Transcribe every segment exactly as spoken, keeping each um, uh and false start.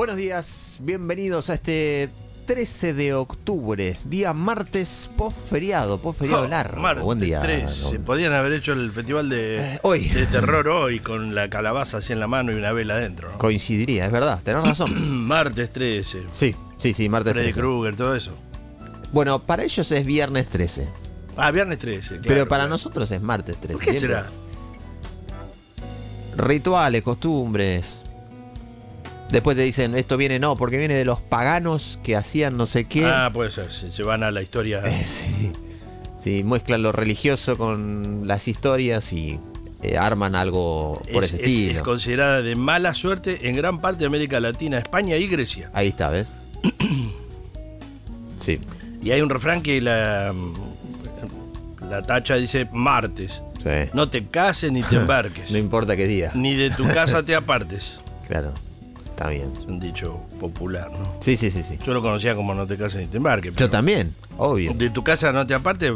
Buenos días, bienvenidos a este trece de octubre, día martes post-feriado, post-feriado Oh, largo. martes, Buen día. trece. ¿No? Podían haber hecho el festival de, Eh, hoy. de terror hoy con la calabaza así en la mano y una vela adentro, ¿no? Coincidiría, es verdad, tenés razón. Martes trece. Sí, sí, sí, martes Freddy trece. Krueger, todo eso. Bueno, para ellos es viernes trece, Ah, viernes trece, claro. pero para claro. nosotros es martes trece. ¿Por qué Siempre. será? Rituales, costumbres. Después te dicen, esto viene, no, porque viene de los paganos que hacían no sé qué. Ah, puede ser, se, se van a la historia. Eh, sí, sí, mezclan lo religioso con las historias y eh, arman algo por es, ese es- estilo. es considerada de mala suerte en gran parte de América Latina, España y Grecia. Ahí está, ¿ves? Sí, Y hay un refrán que la, la tacha dice martes. sí. No te cases ni te embarques. No importa qué día. Ni de tu casa te apartes. Claro, está bien. Es un dicho popular, ¿no? Sí, sí, sí, sí. Yo lo conocía como no te cases ni te embarques. Yo pero también, obvio. De tu casa no te apartes.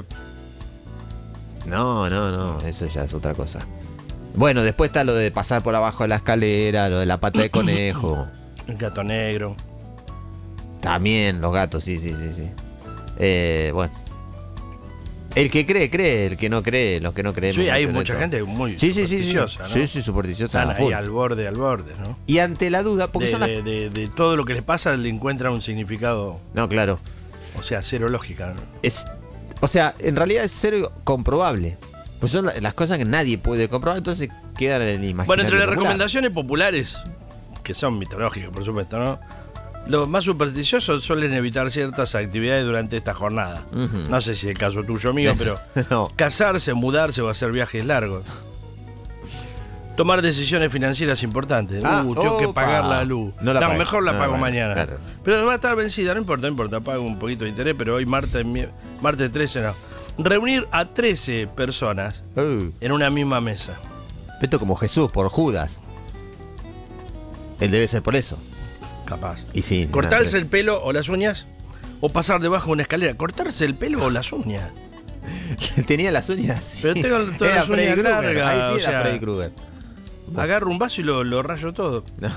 No, no, no, eso ya es otra cosa. Bueno, después está lo de pasar por abajo de la escalera, lo de la pata de conejo. El gato negro. También los gatos, sí, sí, sí, sí. Eh, bueno. El que cree, cree. El que no cree, los que no creemos. Sí, hay no mucha creen gente muy Sí, sí, sí, sí. supersticiosa, ¿no? Sí, sí, supersticiosa. Están a ahí full. al borde, al borde, ¿no? Y ante la duda, porque De, son las... de- de- de todo lo que les pasa le encuentran un significado, No, claro. o sea, cero lógica, ¿no? Es, o sea, en realidad es cero comprobable. Pues son la- las cosas que nadie puede comprobar, entonces quedan en el imaginario Bueno, entre las popular. recomendaciones populares, que son mitológicas, por supuesto, ¿no? Los más supersticiosos suelen evitar ciertas actividades durante esta jornada. Ujú. No sé si es el caso tuyo mío, pero No. casarse, mudarse o hacer viajes largos. Tomar decisiones financieras importantes. Ah, uh, tengo que opa. pagar la luz. No la pagues. mejor la No, pago bueno, mañana. claro. Pero va a estar vencida, no importa, no importa, pago un poquito de interés, pero hoy martes, mi- martes trece no. Reunir a trece personas Uh, en una misma mesa. esto como Jesús por Judas. Él debe ser por eso. Capaz. Y sí. Cortarse nada, el pelo o las uñas o pasar debajo de una escalera. Cortarse el pelo o las uñas. Tenía las uñas. Sí. Pero tengo todas Era las Freddy uñas Krueger. largas, Ahí sí o era sea. Freddy Krueger. Agarro un vaso y lo, lo rayo todo. No.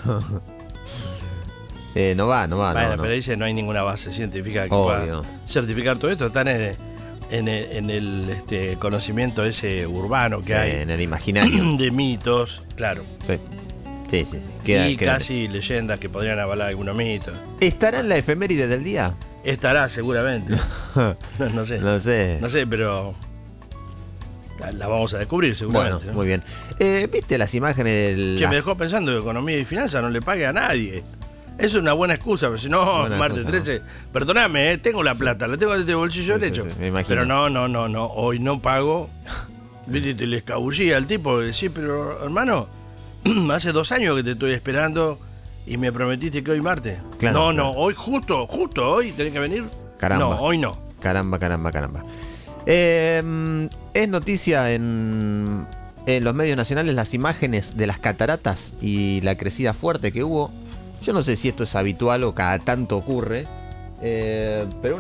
Eh, no va, no va, bueno, no, no. pero dice no hay ninguna base científica que Obvio. pueda certificar todo esto. Están en, en el, en el, este, conocimiento ese urbano que Sí, hay en el imaginario. de mitos, claro. Sí. Sí, sí, sí. Queda- y queda casi leyendas que podrían avalar algunos mitos. eso. ¿Estará en la efeméride del día? Estará seguramente. no, no sé. No sé. No sé, pero la, la vamos a descubrir Bueno, seguramente. ¿no? muy bien. Eh, ¿Viste las imágenes del... Che, me dejó pensando que economía y finanzas no le pague a nadie. Es una buena excusa, pero si no, Buena martes excusa, trece, perdóname, eh, tengo la plata, la tengo en este bolsillo Sí, sí, derecho. sí, me imagino. Pero no, no, no, no, hoy no pago. Viste, te le escabullía al tipo, sí, pero hermano, hace dos años que te estoy esperando y me prometiste que hoy martes. Claro, no, claro. no, hoy justo, justo hoy tenés que venir. Caramba. No, hoy no. Caramba, caramba, caramba. Eh, es noticia en, en los medios nacionales las imágenes de las cataratas y la crecida fuerte que hubo. Yo no sé si esto es habitual o cada tanto ocurre, eh, pero